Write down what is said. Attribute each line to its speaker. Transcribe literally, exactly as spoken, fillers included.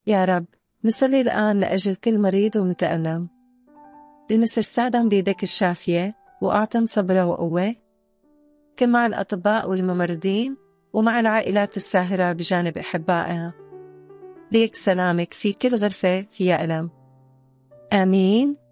Speaker 1: يا رب نصلي الآن لأجل كل مريض ومتألم، لنصر ساعدهم بيدك الشافية وأعطهم صبر وقوة. كن مع الأطباء والممرضين ومع العائلات الساهرة بجانب أحبائها. ليك سلامك في كل غرفة فيها ألم. آمين.